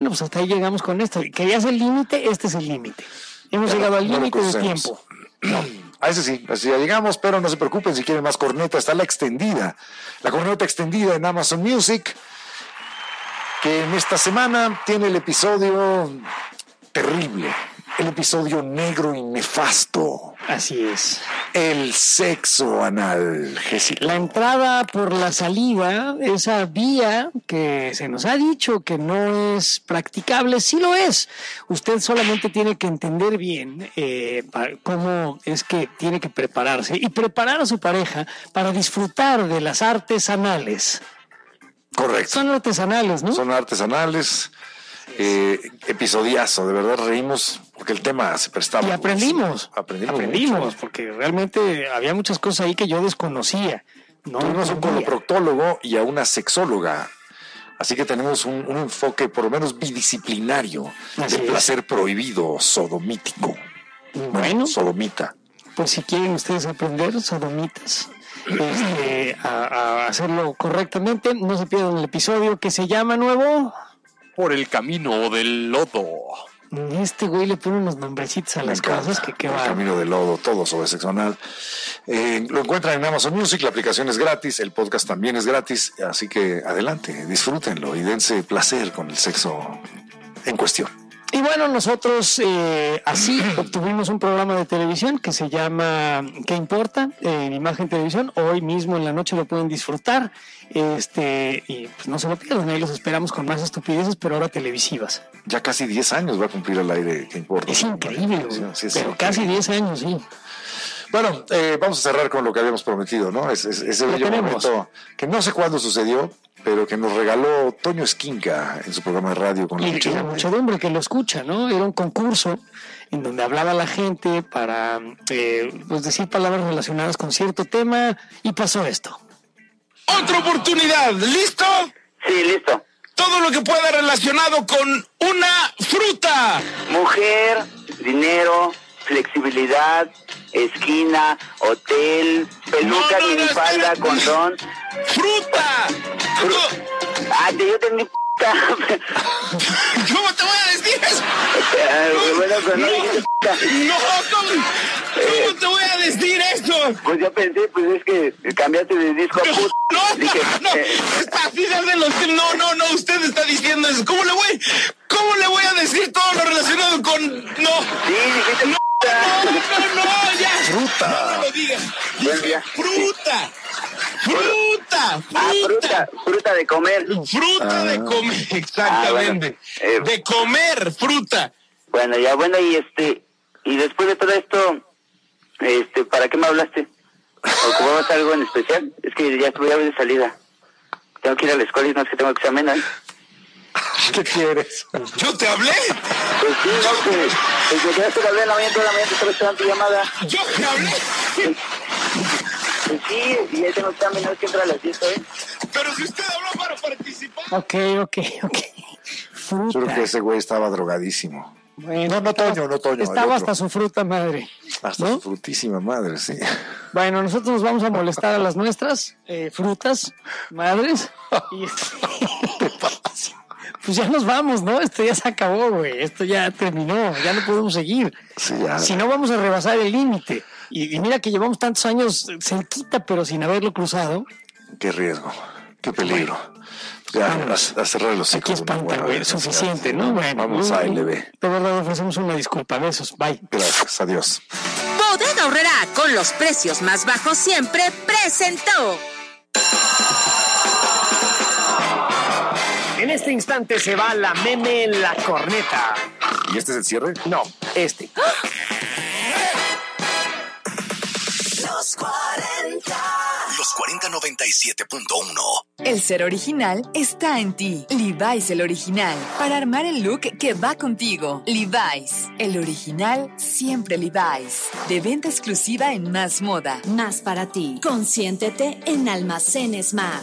bueno, pues hasta ahí llegamos con esto. ¿Querías el límite? Este es el límite. Hemos llegado al límite de tiempo. No, a ese sí, así ya llegamos, pero no se preocupen si quieren más corneta, está la extendida. La corneta extendida en Amazon Music, que en esta semana tiene el episodio terrible, el episodio negro y nefasto. Así es. El sexo anal, Jessica. La entrada por la salida, esa vía que se nos ha dicho que no es practicable, sí lo es. Usted solamente tiene que entender bien cómo es que tiene que prepararse y preparar a su pareja para disfrutar de las artesanales. Correcto. Son artesanales, ¿no? Son artesanales. Episodiazo, de verdad reímos porque el tema se prestaba. Y aprendimos mucho. Porque realmente había muchas cosas ahí que yo desconocía. Tuvimos un coloproctólogo y a una sexóloga, así que tenemos un enfoque por lo menos bidisciplinario de placer prohibido, sodomítico. Bueno, sodomita. Pues si quieren ustedes aprender, sodomitas, a hacerlo correctamente, no se pierdan el episodio que se llama nuevo... Por el camino del lodo. Este güey le pone unos nombrecitos a las cosas que va. El camino del lodo, todo sobre sexo anal. Lo encuentran en Amazon Music, la aplicación es gratis, el podcast también es gratis, así que adelante, disfrútenlo y dense placer con el sexo en cuestión. Y bueno, nosotros así obtuvimos un programa de televisión que se llama ¿Qué importa? En Imagen Televisión. Hoy mismo en la noche lo pueden disfrutar. Y pues no se lo pierdan, ahí los esperamos con más estupideces, pero ahora televisivas. Ya casi 10 años va a cumplir al aire ¿Qué importa? Es increíble, sí, pero casi 10 años, sí. Bueno, vamos a cerrar con lo que habíamos prometido, ¿no? Ese bello momento que no sé cuándo sucedió, pero que nos regaló Toño Esquinca en su programa de radio con y la muchedumbre que lo escucha, ¿no? Era un concurso en donde hablaba la gente para pues decir palabras relacionadas con cierto tema y pasó esto. Otra oportunidad, ¿listo? Sí, listo. Todo lo que pueda relacionado con una fruta. Mujer, dinero, flexibilidad, esquina, hotel, peluca, minifalda, condón. ¡Fruta! Yo tengo ¿Cómo te voy a decir eso? ¿Cómo te voy a decir eso? Pues yo pensé, pues es que cambiaste de disco a puto. Está final de los... No, usted está diciendo eso. ¿Cómo le voy a decir todo lo relacionado con... No. Sí, dijiste no, ya. Fruta. No lo digas. Fruta. Fruta de comer. Fruta de comer, exactamente. Bueno, de comer fruta. Bueno, y después de todo esto, ¿para qué me hablaste? ¿Ocupabas algo en especial? Es que ya estuve de salida. Tengo que ir a la escuela y no es que tengo examen hoy. ¿Qué quieres? ¿Yo te hablé? Pues sí, yo te hablé en la mañana, toda la mañana te estaba esperando tu llamada. ¿Yo te hablé? Pues sí, y ya tengo examen, no es que entra a las 10 hoy. Pero si usted habló para participar. Ok. Fruta. Yo creo que ese güey estaba drogadísimo. Bueno, no Toño. Estaba hasta su fruta madre. Hasta su frutísima madre, sí. Bueno, nosotros nos vamos a molestar a las nuestras frutas madres. Y pues ya nos vamos, ¿no? Esto ya se acabó, güey. Esto ya terminó. Ya no podemos seguir. Sí, ya. Si no, vamos a rebasar el límite. Y mira que llevamos tantos años cerquita, pero sin haberlo cruzado. Qué riesgo, qué peligro. Ya, a cerrar los ciclos. Aquí espanta, güey, suficiente, ¿no? Bueno, vamos a LB. De verdad ofrecemos una disculpa. Besos, bye. Gracias, adiós. Bodega Aurrerá, con los precios más bajos siempre, presentó. En este instante se va la meme en la corneta. ¿Y este es el cierre? No, este. Los 40. Los 4097.1. El ser original está en ti. Levi's el original. Para armar el look que va contigo. Levi's. El original, siempre Levi's. De venta exclusiva en Más Moda. Más para ti. Consiéntete en Almacenes Más.